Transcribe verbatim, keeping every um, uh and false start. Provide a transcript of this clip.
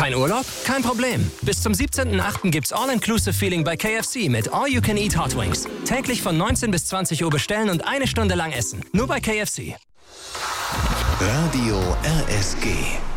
Kein Urlaub? Kein Problem. Bis zum siebzehnten achten gibt's All-Inclusive-Feeling bei K F C mit All You Can Eat Hot Wings. Täglich von neunzehn bis zwanzig Uhr bestellen und eine Stunde lang essen. Nur bei K F C. Radio R S G.